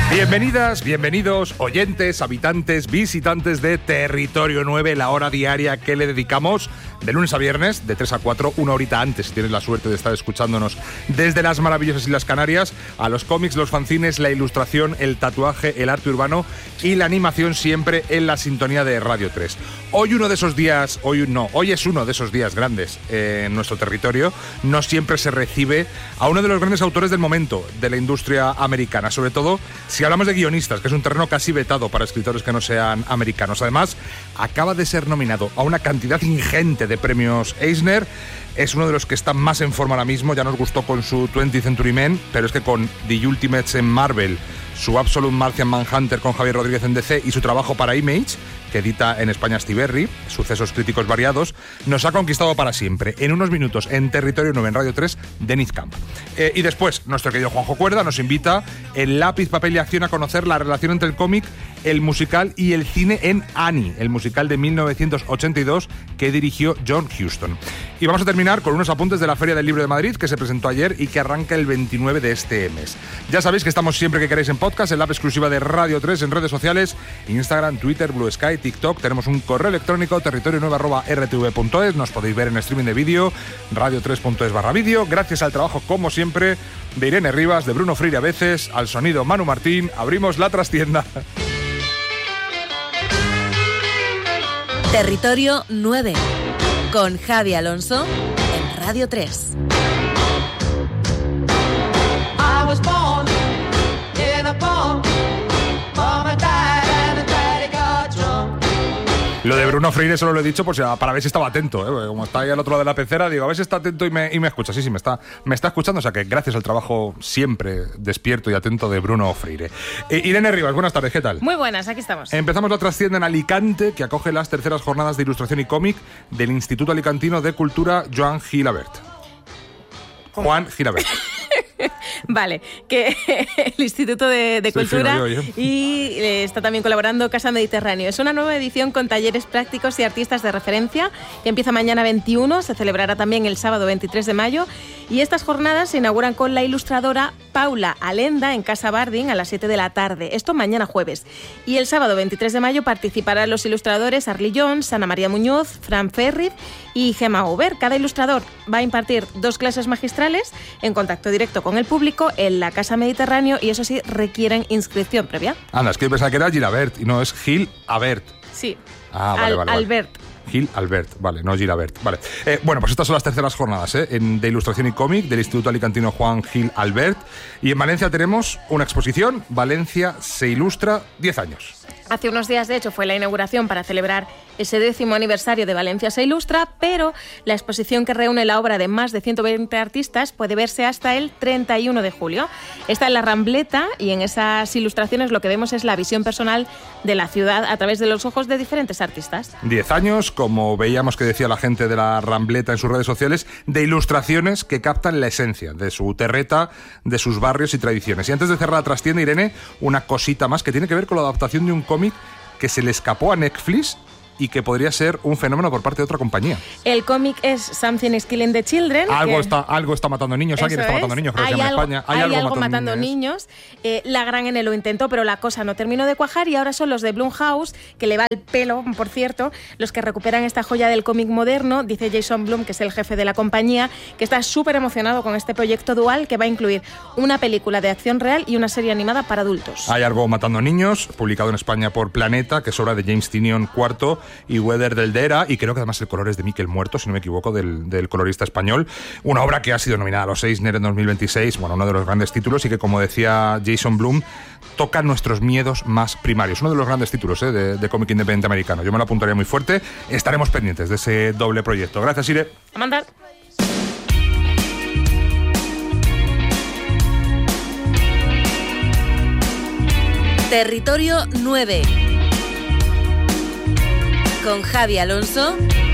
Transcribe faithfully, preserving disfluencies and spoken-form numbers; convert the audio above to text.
Bienvenidas, bienvenidos, oyentes, habitantes, visitantes de Territorio nueve, la hora diaria que le dedicamos de lunes a viernes, de tres a cuatro, una horita antes, si tienes la suerte de estar escuchándonos desde las maravillosas Islas Canarias, a los cómics, los fanzines, la ilustración, el tatuaje, el arte urbano y la animación, siempre en la sintonía de Radio tres. Hoy uno de esos días, hoy no, hoy es uno de esos días grandes eh, en nuestro territorio. No siempre se recibe a uno de los grandes autores del momento de la industria americana, sobre todo si hablamos de guionistas, que es un terreno casi vetado para escritores que no sean americanos. Además, acaba de ser nominado a una cantidad ingente de premios Eisner. Es uno de los que está más en forma ahora mismo. Ya nos gustó con su twentieth Century Men, pero es que con The Ultimates en Marvel, su Absolute Martian Manhunter con Javier Rodríguez en D C y su trabajo para Image, que edita en España Stiberri, sucesos críticos variados, nos ha conquistado para siempre. En unos minutos, en Territorio nueve, en Radio tres, Denis Camp. Eh, y después, nuestro querido Juanjo Cuerda nos invita en Lápiz, Papel y Acción a conocer la relación entre el cómic, el musical y el cine en Annie, el musical de mil novecientos ochenta y dos que dirigió John Huston. Y vamos a terminar con unos apuntes de la Feria del Libro de Madrid, que se presentó ayer y que arranca el veintinueve de este mes. Ya sabéis que estamos siempre que queréis en podcast, en la app exclusiva de Radio tres, en redes sociales, Instagram, Twitter, Blue Sky, TikTok. Tenemos un correo electrónico, territorio nueve arroba r t v punto es. Nos podéis ver en streaming de vídeo, radio tres punto es barra vídeo. Gracias al trabajo, como siempre, de Irene Rivas, de Bruno Freire a veces, al sonido Manu Martín, abrimos la trastienda. Territorio nueve, con Javi Alonso en Radio tres. I was born in a farm. Mama died and the daddy got drunk. Lo de Bruno Freire solo lo he dicho por si, para ver si estaba atento, ¿eh? Como está ahí al otro lado de la pecera, digo, a ver si está atento y me, y me escucha. Sí, sí, me está, me está escuchando, o sea que gracias al trabajo siempre despierto y atento de Bruno Freire. Eh, Irene Rivas, buenas tardes, ¿qué tal? Muy buenas, aquí estamos. Empezamos la trastienda en Alicante, que acoge las terceras jornadas de ilustración y cómic del Instituto Alicantino de Cultura Joan Gilabert. ¿Cómo? Juan Gilabert. Vale, que el Instituto de, de Soy Cultura fino yo, ¿eh? y eh, está también colaborando Casa Mediterráneo. Es una nueva edición con talleres prácticos y artistas de referencia que empieza mañana veintiuno, se celebrará también el sábado veintitrés de mayo y estas jornadas se inauguran con la ilustradora Paula Alenda en Casa Bardin a las siete de la tarde. Esto mañana jueves. Y el sábado veintitrés de mayo participarán los ilustradores Arly Jones, Ana María Muñoz, Fran Ferriz y Gemma Ober. Cada ilustrador va a impartir dos clases magistrales en contacto directo con el público en la Casa Mediterráneo y eso sí, requieren inscripción previa. Anda, es que yo pensaba que era Gilabert y no, es Gil Abert. Sí. Ah, vale, Al- vale, vale. Albert. Gil Albert, vale, no Gilabert, vale. Eh, bueno, pues estas son las terceras jornadas ¿eh? en, de ilustración y cómic del Instituto Alicantino Juan Gil Albert. Y en Valencia tenemos una exposición, Valencia se ilustra diez años. Hace unos días, de hecho, fue la inauguración para celebrar ese décimo aniversario de Valencia se ilustra, pero la exposición que reúne la obra de más de ciento veinte artistas puede verse hasta el treinta y uno de julio. Está en la Rambleta y en esas ilustraciones lo que vemos es la visión personal de la ciudad a través de los ojos de diferentes artistas. Diez años, como veíamos que decía la gente de la Rambleta en sus redes sociales, de ilustraciones que captan la esencia de su terreta, de sus barrios y tradiciones. Y antes de cerrar la trastienda, Irene, una cosita más que tiene que ver con la adaptación de un cómic que se le escapó a Netflix y que podría ser un fenómeno por parte de otra compañía. El cómic es Something is Killing the Children. Algo, que... está, algo está matando niños, alguien Eso está es. matando niños, creo que Hay se llama algo, España. Hay, algo, algo matando niños. niños. Eh, la Gran N lo intentó, pero la cosa no terminó de cuajar y ahora son los de Blumhouse, que le va el pelo, por cierto, los que recuperan esta joya del cómic moderno. Dice Jason Blum, que es el jefe de la compañía, que está súper emocionado con este proyecto dual que va a incluir una película de acción real y una serie animada para adultos. Hay algo matando niños, publicado en España por Planeta, que es obra de James Tynion cuarto y Weather del Dera, y creo que además el color es de Miquel Muerto, si no me equivoco, del, del colorista español. Una obra que ha sido nominada a los Eisner en dos mil veintiséis, bueno, uno de los grandes títulos, y que, como decía Jason Blum, toca nuestros miedos más primarios. Uno de los grandes títulos ¿eh? de, de cómic independiente americano. Yo me lo apuntaría muy fuerte. Estaremos pendientes de ese doble proyecto. Gracias, Ire. A mandar. Territorio nueve, con Javi Alonso